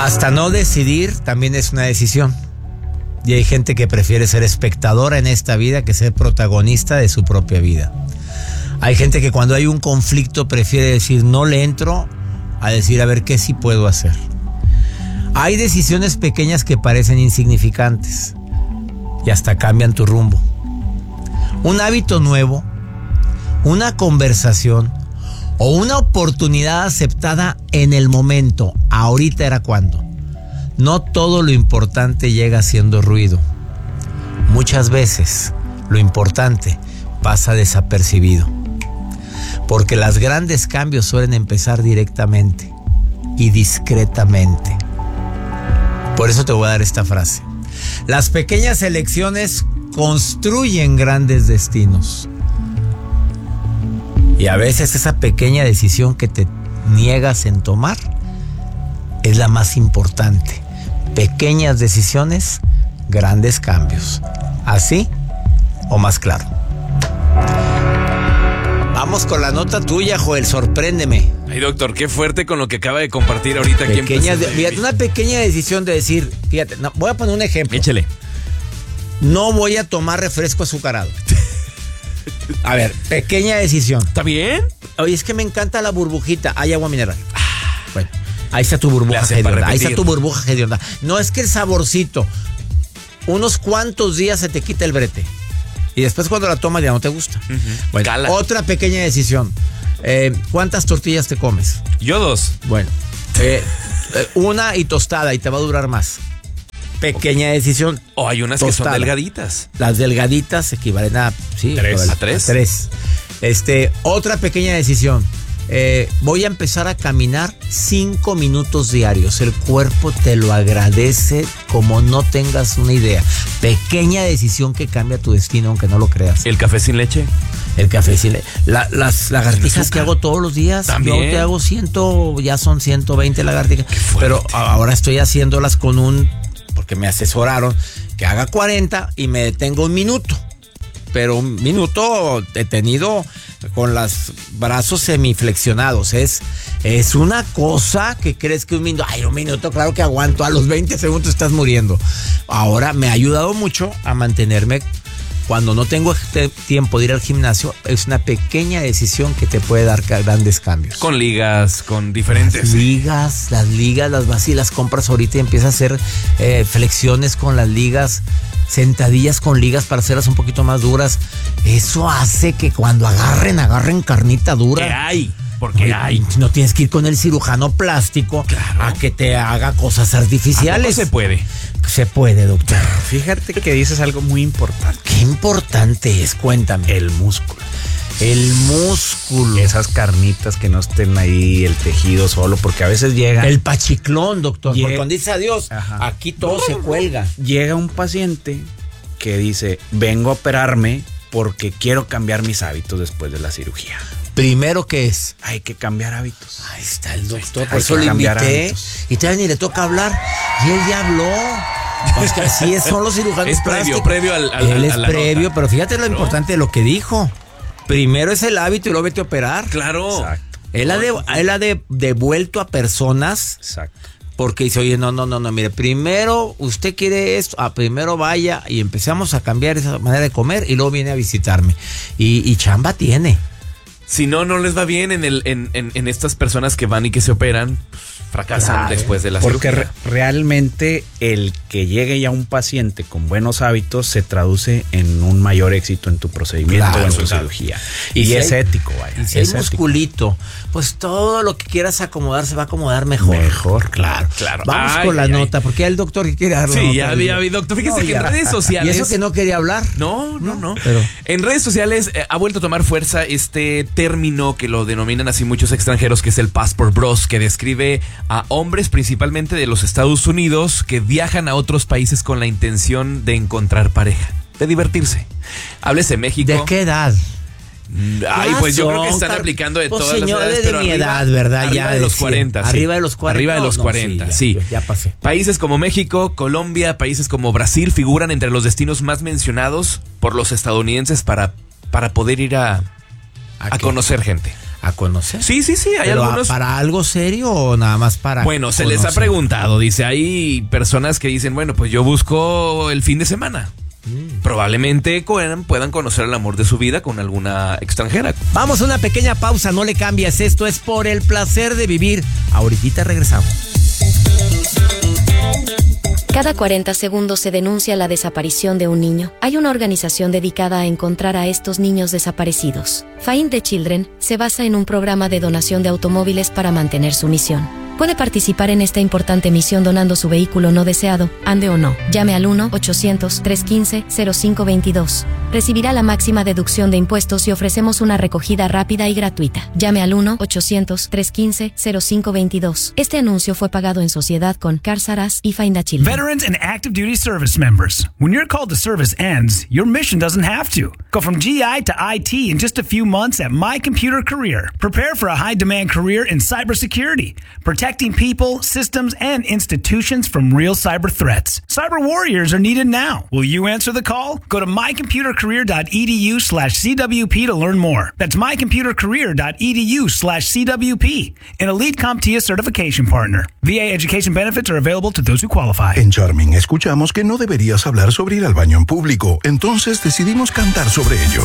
Hasta no decidir también es una decisión. Y hay gente que prefiere ser espectadora en esta vida que ser protagonista de su propia vida. Hay gente que cuando hay un conflicto prefiere decir no le entro a decir a ver qué sí puedo hacer. Hay decisiones pequeñas que parecen insignificantes y hasta cambian tu rumbo. Un hábito nuevo, una conversación o una oportunidad aceptada en el momento. Ahorita era cuando. No todo lo importante llega haciendo ruido. Muchas veces lo importante pasa desapercibido. Porque los grandes cambios suelen empezar directamente y discretamente. Por eso te voy a dar esta frase. Las pequeñas elecciones construyen grandes destinos. Y a veces esa pequeña decisión que te niegas en tomar es la más importante. Pequeñas decisiones, grandes cambios. ¿Así o más claro? Vamos con la nota tuya, Joel, sorpréndeme. Ay, doctor, qué fuerte con lo que acaba de compartir ahorita aquí en Fíjate, una pequeña decisión de decir, fíjate, no, voy a poner un ejemplo. Échale. No voy a tomar refresco azucarado. A ver, pequeña decisión. ¿Está bien? Oye, es que me encanta la burbujita. Hay agua mineral. Bueno, ahí está tu burbuja hedionda. Ahí está tu burbuja hedionda. No es que el saborcito, unos cuantos días se te quita el brete. Y después cuando la tomas ya no te gusta. Uh-huh. Bueno, Cala. Otra pequeña decisión. ¿Cuántas tortillas te comes? Yo 2. Bueno, una y tostada y te va a durar más. Pequeña decisión. O hay unas tostada. que son delgaditas. Las delgaditas equivalen a... Sí, 3. ¿A 3? 3. Otra pequeña decisión. Voy a empezar a caminar 5 minutos diarios. El cuerpo te lo agradece como no tengas una idea. Pequeña decisión que cambia tu destino, aunque no lo creas. ¿El café sin leche? El café sin leche. Las lagartijas que hago todos los días. ¿También? Yo te hago ya son 120 lagartijas. Pero ahora estoy haciéndolas con porque me asesoraron que haga 40 y me detengo 1 minuto. Pero 1 minuto detenido con los brazos semiflexionados. Es una cosa que crees que 1 minuto. Ay, 1 minuto, claro que aguanto. A los 20 segundos estás muriendo. Ahora me ha ayudado mucho a mantenerme. Cuando no tengo tiempo de ir al gimnasio, es una pequeña decisión que te puede dar grandes cambios. Con ligas, con diferentes. Las ligas las vas y las compras ahorita y empiezas a hacer flexiones con las ligas, sentadillas con ligas para hacerlas un poquito más duras. Eso hace que cuando agarren carnita dura. ¿Qué hay? Porque no tienes que ir con el cirujano plástico a que te haga cosas artificiales. ¿A poco se puede? Se puede, doctor. Fíjate que dices algo muy importante. ¿Qué importante es? Cuéntame. El músculo. El músculo. Esas carnitas que no estén ahí, el tejido solo, porque a veces llega... El pachiclón, doctor. Porque cuando dice adiós, aquí todo se cuelga. Llega un paciente que dice, vengo a operarme porque quiero cambiar mis hábitos después de la cirugía. Primero, ¿qué es? Hay que cambiar hábitos. Ahí está el doctor. Por eso lo invité. Y todavía ni le toca hablar. Y él ya habló. Pues que así son los cirujanos es plásticos. previo Él es previo, nota. pero fíjate lo importante de lo que dijo. Primero es el hábito y luego vete a operar. Claro. Exacto. Él ha devuelto a personas. Exacto. Porque dice, oye, no, mire, primero usted quiere esto, primero vaya y empezamos a cambiar esa manera de comer y luego viene a visitarme. Y chamba tiene. Si no les va bien en estas personas que van y que se operan, fracasan después de la porque cirugía. Realmente el que llegue ya un paciente con buenos hábitos se traduce en un mayor éxito en tu procedimiento o en tu cirugía. Y es ético, vaya. Y si hay musculito, pues todo lo que quieras acomodar se va a acomodar mejor. Claro. Vamos con la nota, porque ya el doctor que quiere dar la Sí, nota. ya había, doctor. Fíjese que en redes sociales... Y eso que no quería hablar. No. Pero en redes sociales ha vuelto a tomar fuerza este término que lo denominan así muchos extranjeros, que es el passport bros, que describe a hombres principalmente de los Estados Unidos que viajan a otros países con la intención de encontrar pareja, de divertirse. Háblese México. ¿de qué edad? Ay, pues yo creo que están aplicando de todas las edades, de mi edad, ¿verdad? Arriba Ya de los 40. Sí. Arriba de los 40. Arriba de los 40, sí. Ya pasé. Países como México, Colombia, países como Brasil figuran entre los destinos más mencionados por los estadounidenses para poder ir a conocer gente. a conocer. Sí, hay Pero algunos. ¿Para algo serio o nada más para Bueno, se conocer? les ha preguntado, dice, hay personas que dicen, bueno, pues yo busco el fin de semana. Probablemente puedan conocer el amor de su vida con alguna extranjera. Vamos a una pequeña pausa, no le cambies. Esto es Por el Placer de Vivir. Ahorita regresamos. Cada 40 segundos se denuncia la desaparición de un niño. Hay una organización dedicada a encontrar a estos niños desaparecidos. Find the Children se basa en un programa de donación de automóviles para mantener su misión. Puede participar en esta importante misión donando su vehículo no deseado, ande o no. Llame al 1-800-315-0522. Recibirá la máxima deducción de impuestos y ofrecemos una recogida rápida y gratuita. Llame al 1-800-315-0522. Este anuncio fue pagado en sociedad con Cars R Us y Find the Children. Veterans and active duty service members. When your call to service ends, your mission doesn't have to. Go from GI to IT in just a few months at My Computer Career. Prepare for a high-demand career in cybersecurity, protecting people, systems, and institutions from real cyber threats. Cyber warriors are needed now. Will you answer the call? Go to mycomputercareer.edu/CWP to learn more. That's mycomputercareer.edu/CWP. An Elite CompTIA certification partner. VA education benefits are available to those who qualify. En Charming escuchamos que no deberías hablar sobre ir al baño en público, entonces decidimos cantar sobre ello.